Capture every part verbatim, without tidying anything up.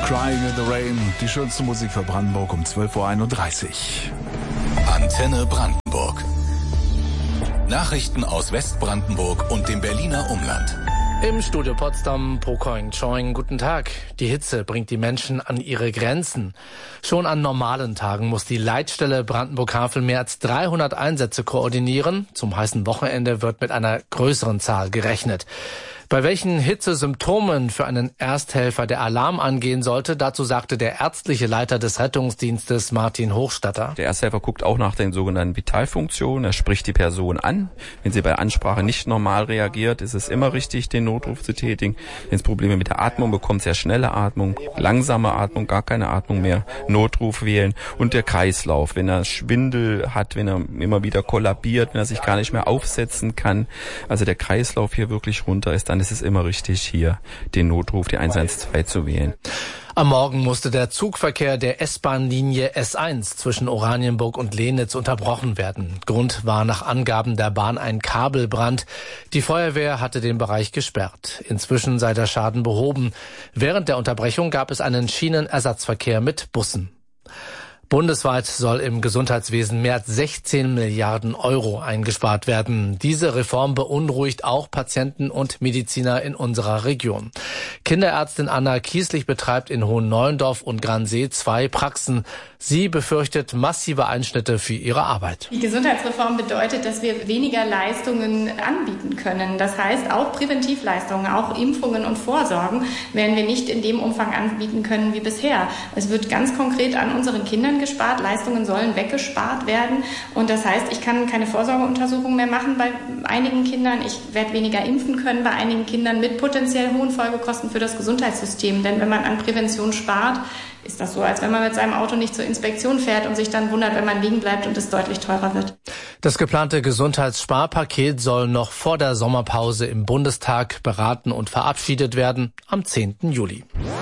Crying in the Rain, die schönste Musik für Brandenburg um zwölf Uhr einunddreißig. Antenne Brandenburg. Nachrichten aus Westbrandenburg und dem Berliner Umland. Im Studio Potsdam, Pocoing Choing, guten Tag. Die Hitze bringt die Menschen an ihre Grenzen. Schon an normalen Tagen muss die Leitstelle Brandenburg-Havel mehr als dreihundert Einsätze koordinieren. Zum heißen Wochenende wird mit einer größeren Zahl gerechnet. Bei welchen Hitzesymptomen für einen Ersthelfer der Alarm angehen sollte, dazu sagte der ärztliche Leiter des Rettungsdienstes Martin Hochstatter. Der Ersthelfer guckt auch nach den sogenannten Vitalfunktionen. Er spricht die Person an. Wenn sie bei Ansprache nicht normal reagiert, ist es immer richtig, den Notruf zu tätigen. Wenn es Probleme mit der Atmung bekommt, sehr schnelle Atmung, langsame Atmung, gar keine Atmung mehr, Notruf wählen. Und der Kreislauf, wenn er Schwindel hat, wenn er immer wieder kollabiert, wenn er sich gar nicht mehr aufsetzen kann, also der Kreislauf hier wirklich runter ist, dann ist es immer richtig, hier den Notruf, die eins eins zwei zu wählen. Am Morgen musste der Zugverkehr der S-Bahn-Linie S eins zwischen Oranienburg und Lehnitz unterbrochen werden. Grund war nach Angaben der Bahn ein Kabelbrand. Die Feuerwehr hatte den Bereich gesperrt. Inzwischen sei der Schaden behoben. Während der Unterbrechung gab es einen Schienenersatzverkehr mit Bussen. Bundesweit soll im Gesundheitswesen mehr als sechzehn Milliarden Euro eingespart werden. Diese Reform beunruhigt auch Patienten und Mediziner in unserer Region. Kinderärztin Anna Kieslich betreibt in Hohenneuendorf und Gransee zwei Praxen. Sie befürchtet massive Einschnitte für ihre Arbeit. Die Gesundheitsreform bedeutet, dass wir weniger Leistungen anbieten können. Das heißt, auch Präventivleistungen, auch Impfungen und Vorsorgen werden wir nicht in dem Umfang anbieten können wie bisher. Es wird ganz konkret an unseren Kindern gespart, Leistungen sollen weggespart werden und das heißt, ich kann keine Vorsorgeuntersuchung mehr machen bei einigen Kindern, ich werde weniger impfen können bei einigen Kindern mit potenziell hohen Folgekosten für das Gesundheitssystem, denn wenn man an Prävention spart, ist das so, als wenn man mit seinem Auto nicht zur Inspektion fährt und sich dann wundert, wenn man liegen bleibt und es deutlich teurer wird. Das geplante Gesundheitssparpaket soll noch vor der Sommerpause im Bundestag beraten und verabschiedet werden am zehnten Juli.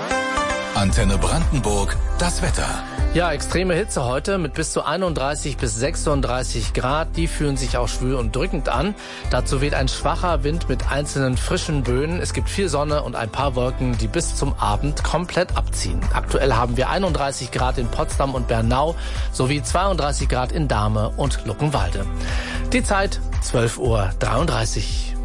Antenne Brandenburg, das Wetter. Ja, extreme Hitze heute mit bis zu einunddreißig bis sechsunddreißig Grad. Die fühlen sich auch schwül und drückend an. Dazu weht ein schwacher Wind mit einzelnen frischen Böen. Es gibt viel Sonne und ein paar Wolken, die bis zum Abend komplett abziehen. Aktuell haben wir einunddreißig Grad in Potsdam und Bernau sowie zweiunddreißig Grad in Dahme und Luckenwalde. Die Zeit zwölf Uhr dreiunddreißig.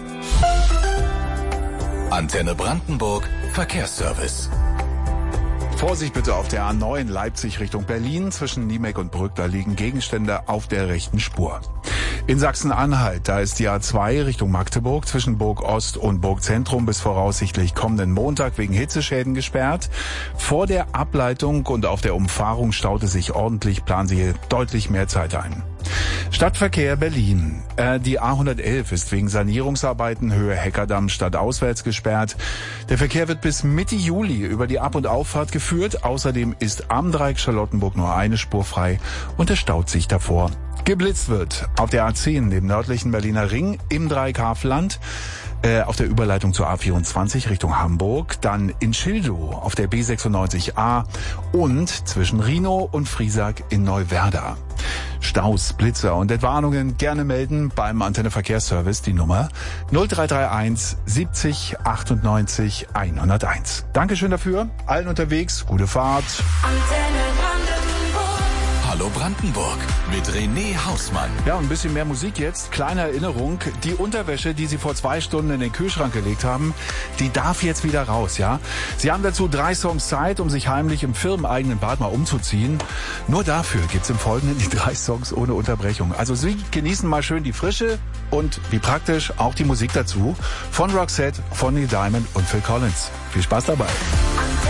Antenne Brandenburg, Verkehrsservice. Vorsicht bitte auf der A neun Leipzig Richtung Berlin. Zwischen Niemek und Brück, da liegen Gegenstände auf der rechten Spur. In Sachsen-Anhalt, da ist die A zwei Richtung Magdeburg zwischen Burg Ost und Burg Zentrum bis voraussichtlich kommenden Montag wegen Hitzeschäden gesperrt. Vor der Ableitung und auf der Umfahrung staute sich ordentlich, planen Sie deutlich mehr Zeit ein. Stadtverkehr Berlin. Äh, die A hundertelf ist wegen Sanierungsarbeiten Höhe Heckerdamm stadtauswärts gesperrt. Der Verkehr wird bis Mitte Juli über die Ab- und Auffahrt geführt. Außerdem ist am Dreieck Charlottenburg nur eine Spur frei und es staut sich davor. Geblitzt wird auf der A zehn, dem nördlichen Berliner Ring, im Dreieck Havelland, äh, auf der Überleitung zur A vierundzwanzig Richtung Hamburg, dann in Schildow auf der B sechsundneunzig A und zwischen Rhinow und Friesack in Neuwerder. Staus, Blitzer und Entwarnungen gerne melden beim Antenne Verkehrsservice, die Nummer null drei drei eins siebzig achtundneunzig hunderteins. Dankeschön dafür, allen unterwegs, gute Fahrt. Antenne Hallo Brandenburg mit René Hausmann. Ja, und ein bisschen mehr Musik jetzt. Kleine Erinnerung, die Unterwäsche, die Sie vor zwei Stunden in den Kühlschrank gelegt haben, die darf jetzt wieder raus, ja? Sie haben dazu drei Songs Zeit, um sich heimlich im firmeneigenen Bad mal umzuziehen. Nur dafür gibt's im Folgenden die drei Songs ohne Unterbrechung. Also Sie genießen mal schön die Frische und, wie praktisch, auch die Musik dazu von Roxette, von Neil Diamond und Phil Collins. Viel Spaß dabei.